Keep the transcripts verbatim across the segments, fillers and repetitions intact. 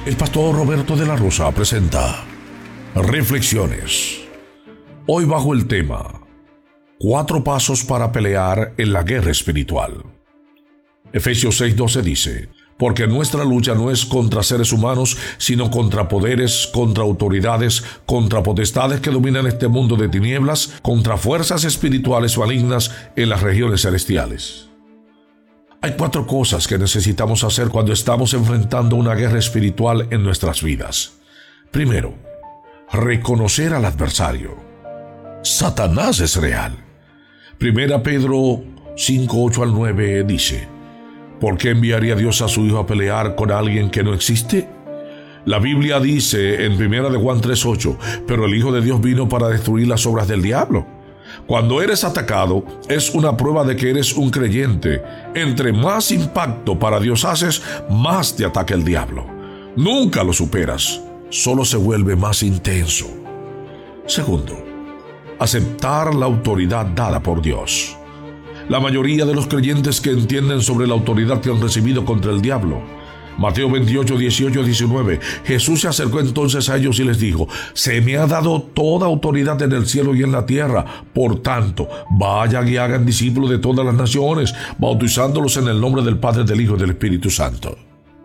El pastor Roberto de la Rosa presenta Reflexiones. Hoy bajo el tema Cuatro pasos para pelear en la guerra espiritual. Efesios seis doce dice: porque nuestra lucha no es contra seres humanos, sino contra poderes, contra autoridades, contra potestades que dominan este mundo de tinieblas, contra fuerzas espirituales malignas en las regiones celestiales. Hay cuatro cosas que necesitamos hacer cuando estamos enfrentando una guerra espiritual en nuestras vidas. Primero, reconocer al adversario. Satanás es real. Primera Pedro cinco ocho al nueve dice: ¿por qué enviaría Dios a su Hijo a pelear con alguien que no existe? La Biblia dice en Primera de Juan tres ocho: pero el Hijo de Dios vino para destruir las obras del diablo. Cuando eres atacado, es una prueba de que eres un creyente. Entre más impacto para Dios haces, más te ataca el diablo. Nunca lo superas, solo se vuelve más intenso. Segundo, aceptar la autoridad dada por Dios. La mayoría de los creyentes que entienden sobre la autoridad que han recibido contra el diablo. Mateo veintiocho, dieciocho, diecinueve. Jesús se acercó entonces a ellos y les dijo: se me ha dado toda autoridad en el cielo y en la tierra. Por tanto, vayan y hagan discípulos de todas las naciones, bautizándolos en el nombre del Padre, del Hijo y del Espíritu Santo.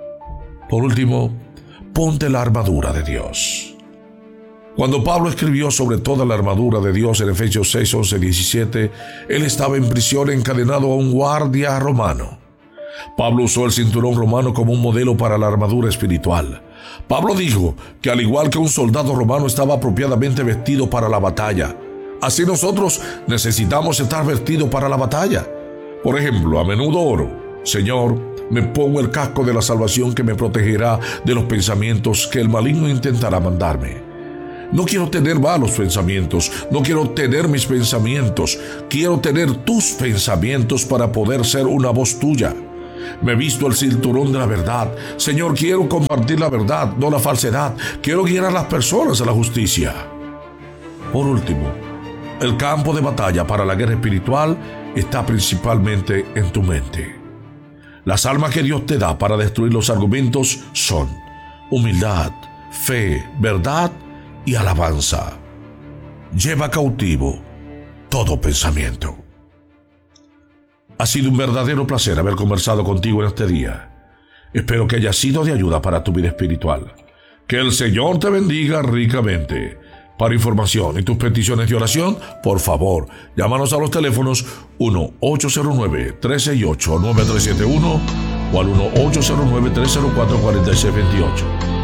Por último, ponte la armadura de Dios. Cuando Pablo escribió sobre toda la armadura de Dios en Efesios seis, once, diecisiete, él estaba en prisión encadenado a un guardia romano. Pablo usó el cinturón romano como un modelo para la armadura espiritual. Pablo dijo que al igual que un soldado romano estaba apropiadamente vestido para la batalla, así nosotros necesitamos estar vestidos para la batalla. Por ejemplo, a menudo oro: Señor, me pongo el casco de la salvación que me protegerá de los pensamientos que el maligno intentará mandarme. No quiero tener malos pensamientos, no quiero tener mis pensamientos, quiero tener tus pensamientos para poder ser una voz tuya. Me he visto el cinturón de la verdad. Señor, quiero compartir la verdad, no la falsedad. Quiero guiar a las personas a la justicia. Por último, el campo de batalla para la guerra espiritual está principalmente en tu mente. Las armas que Dios te da para destruir los argumentos son humildad, fe, verdad y alabanza. Lleva cautivo todo pensamiento. Ha sido un verdadero placer haber conversado contigo en este día. Espero que haya sido de ayuda para tu vida espiritual. Que el Señor te bendiga ricamente. Para información y tus peticiones de oración, por favor, llámanos a los teléfonos uno ocho cero nueve, tres seis ocho, nueve tres siete uno o al uno ocho cero nueve, tres cero cuatro, cuatro seis dos ocho.